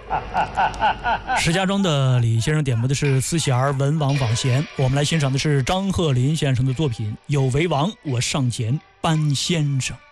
石家庄的李先生点播的是思弦儿《文王访贤》，我们来欣赏的是张鹤林先生的作品《有为王我上前班先生》。